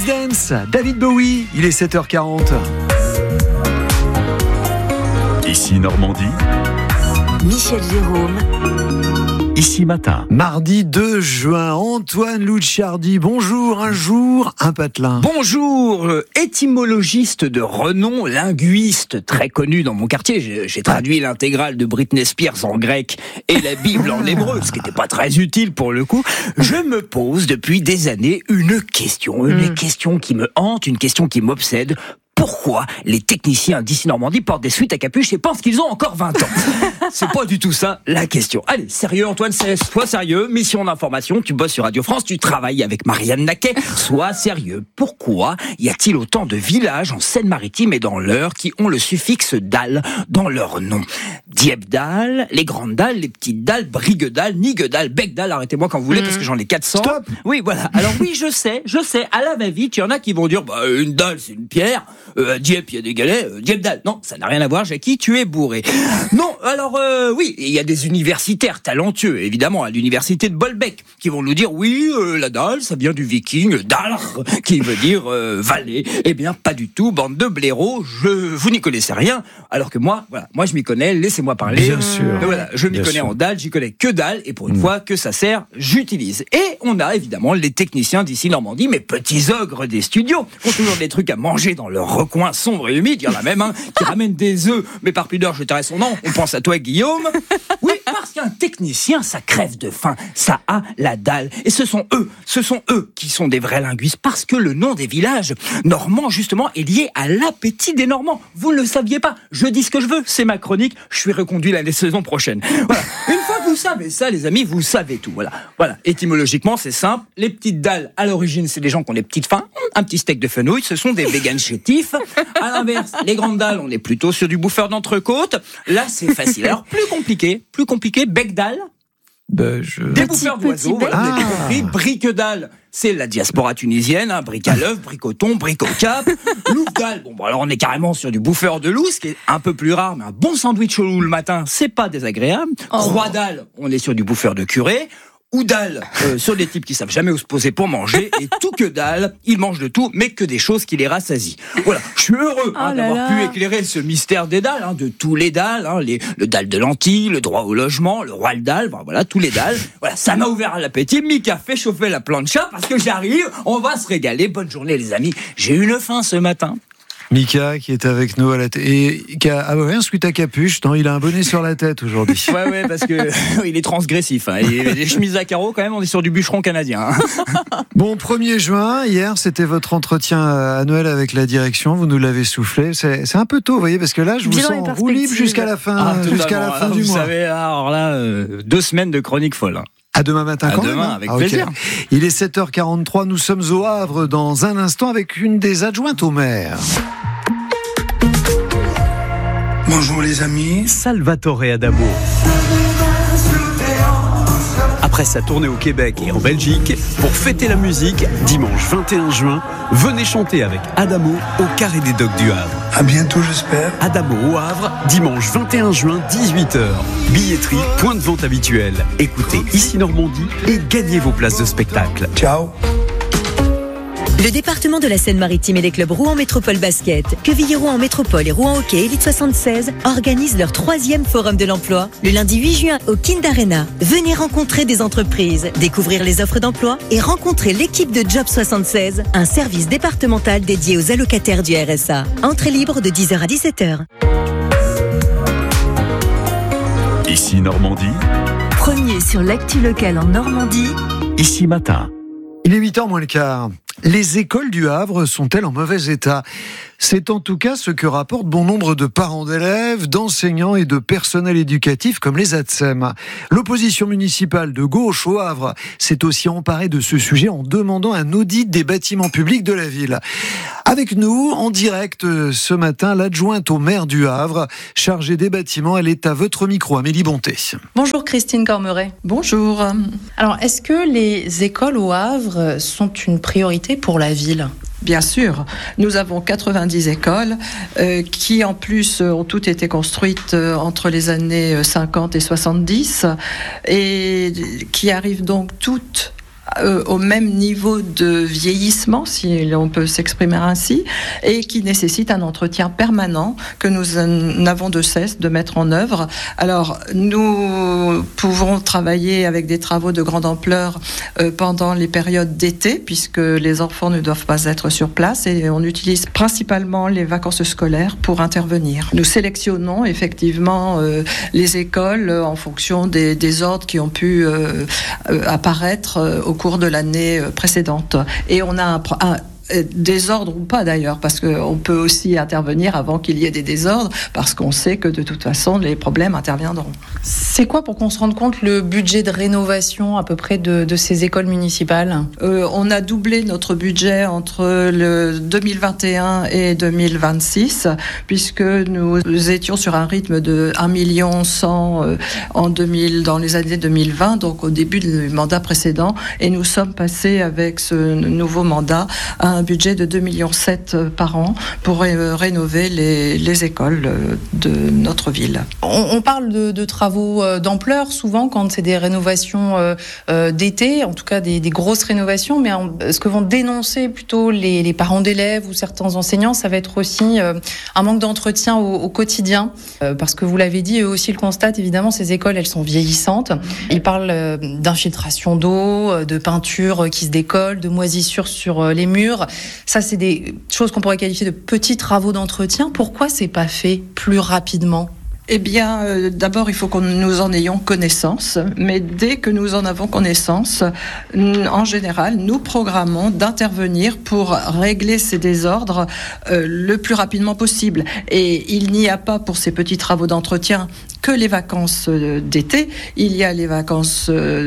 Let's Dance, David Bowie, il est 7h40. Ici Normandie, Michel Jérôme. Ici Matin. Mardi 2 juin, Antoine Louchardy, bonjour, un jour, un patelin. Bonjour, étymologiste de renom, linguiste très connu dans mon quartier. J'ai traduit l'intégrale de Britney Spears en grec et la Bible en hébreu, ce qui n'était pas très utile pour le coup. Je me pose depuis des années une question qui me hante, une question qui m'obsède. Pourquoi les techniciens d'ici Normandie portent des sweats à capuche et pensent qu'ils ont encore 20 ans? C'est pas du tout ça la question. Allez, sérieux Antoine, sois sérieux. Mission d'information, tu bosses sur Radio France, tu travailles avec Marianne Naquet. Sois sérieux. Pourquoi y a-t-il autant de villages en Seine-Maritime et dans l'Eure qui ont le suffixe Dal dans leur nom? Diepdal, les grandes dalles, les petites dalles, Briguedal, Niguedal, Becdal, arrêtez-moi quand vous voulez parce que j'en ai 400. Stop. Oui, voilà. Alors oui, je sais, à la va-vite, il y en a qui vont dire, une dalle c'est une pierre. À Dieppe, il y a des galets, Diepdal. Non, ça n'a rien à voir, Jackie, tu es bourré. Non, alors oui, il y a des universitaires talentueux, évidemment, à l'université de Bolbec, qui vont nous dire, oui, la dalle, ça vient du viking, dalr, qui veut dire vallée. Eh bien, pas du tout, bande de blaireaux, vous n'y connaissez rien, alors que moi, je m'y connais, laissez-moi parler. Bien sûr. Voilà, je m'y connais en dalle, j'y connais que dalle, et pour une fois que ça sert, j'utilise. Et on a évidemment les techniciens d'ici Normandie, mes petits ogres des studios, qui ont toujours des trucs à manger dans leur recoin sombre et humide. Il y en a même un qui ramène des œufs, mais par pudeur, je tairai son nom. On pense à toi, Guillaume. Oui, parce qu'un technicien, ça crève de faim, ça a la dalle. Et ce sont eux qui sont des vrais linguistes, parce que le nom des villages normands, justement, est lié à l'appétit des Normands. Vous ne le saviez pas. Je dis ce que je veux, c'est ma chronique. Je suis reconduit la saison prochaine. Voilà. Une fois que vous savez ça, les amis, vous savez tout. Voilà. Étymologiquement, c'est simple. Les petites dalles, à l'origine, c'est des gens qui ont des petites faims. Un petit steak de fenouil, ce sont des véganes chétifs. À l'inverse, les grandes dalles, on est plutôt sur du bouffeur d'entrecôte. Là, c'est facile. Alors, plus compliqué, Becdal. Des bouffeurs d'oiseaux, voilà, vous avez compris. Briquedal, c'est la diaspora tunisienne, brique à l'œuf, brique au thon, brique au cap. Loufdal, alors on est carrément sur du bouffeur de loup, ce qui est un peu plus rare, mais un bon sandwich au loup le matin, c'est pas désagréable. Croix-dal, on est sur du bouffeur de curé. Oudal, sur des types qui savent jamais où se poser pour manger, et tout que dalle, ils mangent de tout, mais que des choses qui les rassasient. Voilà, je suis heureux d'avoir pu éclairer ce mystère des dalles, de tous les dalles, le dalle de lentilles, le droit au logement, le roi le dalle, voilà, tous les dalles. Voilà, ça m'a ouvert l'appétit. Mika fait chauffer la plancha parce que j'arrive, on va se régaler. Bonne journée les amis, j'ai une faim ce matin. Mika qui est avec nous à la tête et qui a un sweat à capuche. Non, il a un bonnet sur la tête aujourd'hui. Ouais, parce que il est transgressif. Il a des chemises à carreaux quand même. On est sur du bûcheron canadien. Bon, 1er juin, hier, c'était votre entretien annuel avec la direction. Vous nous l'avez soufflé. C'est un peu tôt, vous voyez, parce que là, je vous sens roue libre jusqu'à la fin, du mois. Vous savez, alors là, 2 semaines de chronique folle. À demain matin quand même. Demain, avec plaisir. Okay. Il est 7h43, nous sommes au Havre dans un instant avec une des adjointes au maire. Bonjour les amis. Salvatore Adamo. Après sa tournée au Québec et en Belgique, pour fêter la musique, dimanche 21 juin, venez chanter avec Adamo au Carré des Docks du Havre. À bientôt j'espère. Adamo au Havre, dimanche 21 juin, 18h. Billetterie, point de vente habituel. Écoutez Ici Normandie et gagnez vos places de spectacle. Ciao. Le département de la Seine-Maritime et les clubs Rouen Métropole Basket, Quevilly-Rouen Métropole et Rouen Hockey Élite 76 organisent leur 3e forum de l'emploi le lundi 8 juin au Kind Arena. Venez rencontrer des entreprises, découvrir les offres d'emploi et rencontrer l'équipe de Job 76, un service départemental dédié aux allocataires du RSA. Entrée libre de 10h à 17h. Ici Normandie. Premier sur l'actu locale en Normandie. Ici Matin. Il est 8h moins le quart. Les écoles du Havre sont-elles en mauvais état ? C'est en tout cas ce que rapportent bon nombre de parents d'élèves, d'enseignants et de personnel éducatif comme les ATSEM. L'opposition municipale de gauche au Havre s'est aussi emparée de ce sujet en demandant un audit des bâtiments publics de la ville. Avec nous, en direct ce matin, l'adjointe au maire du Havre, chargée des bâtiments, elle est à votre micro, Amélie Bonté. Bonjour Christine Cormeret. Bonjour. Alors, est-ce que les écoles au Havre sont une priorité pour la ville ? Bien sûr, nous avons 90 écoles qui en plus ont toutes été construites entre les années 50 et 70 et qui arrivent donc toutes au même niveau de vieillissement, si on peut s'exprimer ainsi, et qui nécessitent un entretien permanent que nous n'avons de cesse de mettre en œuvre. Alors, nous pouvons travailler avec des travaux de grande ampleur pendant les périodes d'été, puisque les enfants ne doivent pas être sur place, et on utilise principalement les vacances scolaires pour intervenir. Nous sélectionnons effectivement les écoles en fonction des ordres qui ont pu apparaître au cours de l'année précédente. Et on a un désordre ou pas d'ailleurs, parce qu'on peut aussi intervenir avant qu'il y ait des désordres, parce qu'on sait que de toute façon les problèmes interviendront. C'est quoi, pour qu'on se rende compte, le budget de rénovation à peu près de ces écoles municipales ? On a doublé notre budget entre le 2021 et 2026, puisque nous étions sur un rythme de 1,1 million dans les années 2020, donc au début du mandat précédent, et nous sommes passés avec ce nouveau mandat à un budget de 2,7 millions par an pour rénover les écoles de notre ville. On parle de travaux d'ampleur souvent quand c'est des rénovations d'été, en tout cas des grosses rénovations, mais ce que vont dénoncer plutôt les parents d'élèves ou certains enseignants, ça va être aussi un manque d'entretien au quotidien, parce que vous l'avez dit, eux aussi le constatent, évidemment, ces écoles, elles sont vieillissantes. Ils parlent d'infiltration d'eau, de peinture qui se décolle, de moisissures sur les murs. Ça, c'est des choses qu'on pourrait qualifier de petits travaux d'entretien. Pourquoi c'est pas fait plus rapidement ? Eh bien, d'abord, il faut que nous en ayons connaissance. Mais dès que nous en avons connaissance, en général, nous programmons d'intervenir pour régler ces désordres le plus rapidement possible. Et il n'y a pas pour ces petits travaux d'entretien que les vacances d'été. Il y a les vacances,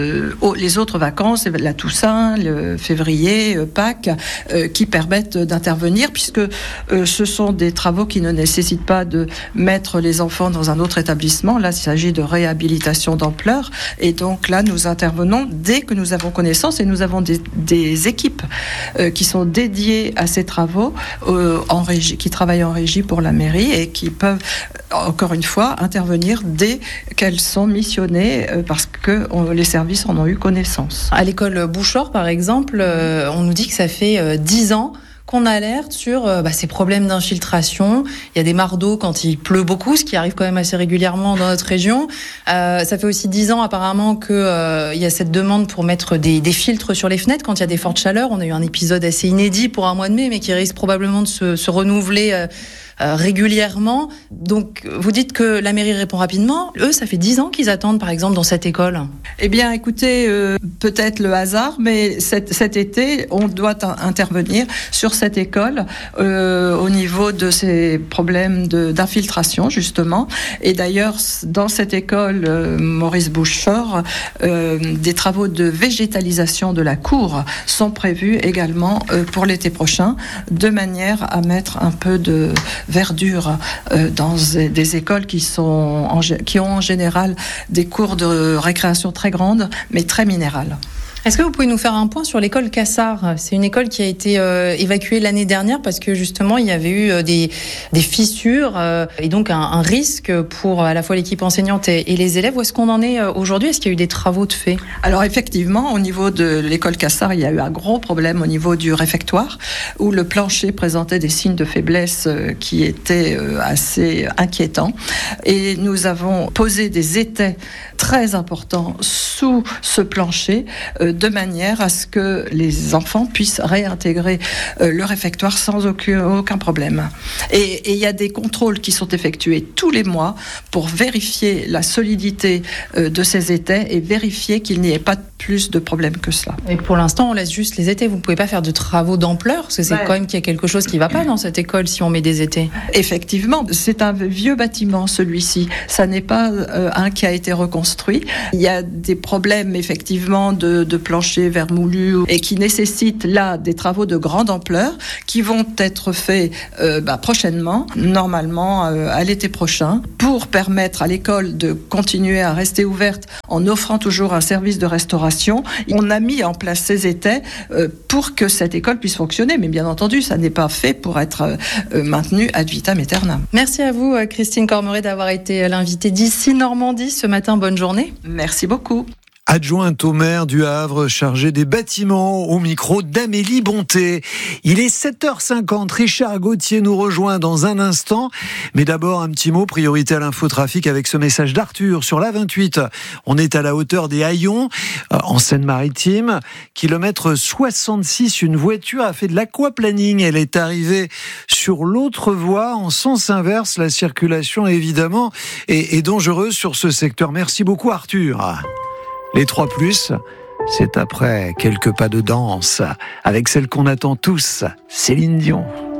les autres vacances, la Toussaint, le février, Pâques, qui permettent d'intervenir, puisque ce sont des travaux qui ne nécessitent pas de mettre les enfants dans un autre établissement. Là, il s'agit de réhabilitation d'ampleur, et donc là, nous intervenons dès que nous avons connaissance, et nous avons des équipes qui sont dédiées à ces travaux en régie, qui travaillent en régie pour la mairie, et qui peuvent, encore une fois, intervenir dès qu'elles sont missionnées, parce que les services en ont eu connaissance. À l'école Bouchor, par exemple, on nous dit que ça fait 10 ans qu'on alerte sur ces problèmes d'infiltration. Il y a des mares d'eau quand il pleut beaucoup, ce qui arrive quand même assez régulièrement dans notre région. Ça fait aussi 10 ans apparemment qu'il y a cette demande pour mettre des filtres sur les fenêtres quand il y a des fortes chaleurs. On a eu un épisode assez inédit pour un mois de mai, mais qui risque probablement de se renouveler régulièrement. Donc, vous dites que la mairie répond rapidement. Eux, ça fait 10 ans qu'ils attendent, par exemple, dans cette école. Eh bien, écoutez, peut-être le hasard, mais cet été, on doit intervenir sur cette école au niveau de ces problèmes d'infiltration, justement. Et d'ailleurs, dans cette école, Maurice Bouchor, des travaux de végétalisation de la cour sont prévus également pour l'été prochain, de manière à mettre un peu de verdure dans des écoles qui ont en général des cours de récréation très grandes, mais très minérales. Est-ce que vous pouvez nous faire un point sur l'école Cassard ? C'est une école qui a été évacuée l'année dernière parce que justement il y avait eu des fissures et donc un risque pour à la fois l'équipe enseignante et les élèves. Où est-ce qu'on en est aujourd'hui ? Est-ce qu'il y a eu des travaux de fait ? Alors effectivement, au niveau de l'école Cassard, il y a eu un gros problème au niveau du réfectoire où le plancher présentait des signes de faiblesse qui étaient assez inquiétants. Et nous avons posé des étais très importants sous ce plancher de manière à ce que les enfants puissent réintégrer le réfectoire sans aucun problème. Et il y a des contrôles qui sont effectués tous les mois pour vérifier la solidité de ces étais et vérifier qu'il n'y ait pas plus de problèmes que cela. Et pour l'instant, on laisse juste les étais. Vous ne pouvez pas faire de travaux d'ampleur, parce que c'est quand même qu'il y a quelque chose qui ne va pas dans cette école si on met des étais. Effectivement, c'est un vieux bâtiment, celui-ci. Ça n'est pas un qui a été reconstruit. Il y a des problèmes, effectivement, de plancher vermoulu et qui nécessitent là des travaux de grande ampleur qui vont être faits prochainement, normalement à l'été prochain, pour permettre à l'école de continuer à rester ouverte en offrant toujours un service de restauration. On a mis en place ces étais pour que cette école puisse fonctionner, mais bien entendu, ça n'est pas fait pour être maintenu ad vitam aeternam. Merci à vous, Christine Cormeret, d'avoir été l'invitée d'Ici Normandie ce matin. Bonne journée. Merci beaucoup. adjointe au maire du Havre, chargée des bâtiments, au micro d'Amélie Bonté. Il est 7h50, Richard Gauthier nous rejoint dans un instant. Mais d'abord, un petit mot, priorité à l'infotrafic avec ce message d'Arthur sur l'A28. On est à la hauteur des Haillons, en Seine-Maritime. Kilomètre 66, une voiture a fait de l'aquaplaning. Elle est arrivée sur l'autre voie, en sens inverse. La circulation, évidemment, est dangereuse sur ce secteur. Merci beaucoup, Arthur. Les 3+, c'est après quelques pas de danse, avec celle qu'on attend tous, Céline Dion.